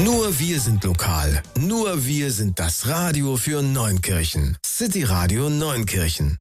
Nur wir sind lokal. Nur wir sind das Radio für Neunkirchen. City Radio Neunkirchen.